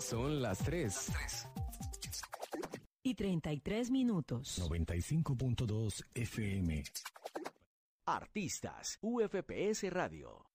Son las 3. Y 33 minutos. 95.2 FM. Artistas, UFPS Radio.